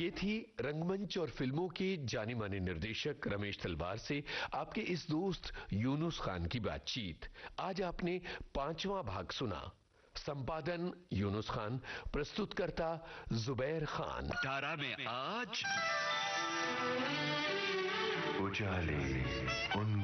ये थी रंगमंच और फिल्मों के जाने माने निर्देशक रमेश तलवार से आपके इस दोस्त यूनुस खान की बातचीत। आज आपने 5वां भाग सुना। संपादन यूनुस खान, प्रस्तुतकर्ता जुबैर खान। तारा में आज उजाले उन